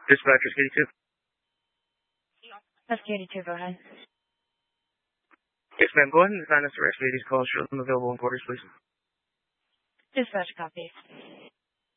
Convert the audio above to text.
Dispatcher, Katie 2. That's Katie 2, go ahead. Yes, ma'am. Go ahead and assign us the rest of these calls. Show them available in quarters, please. Dispatch copy.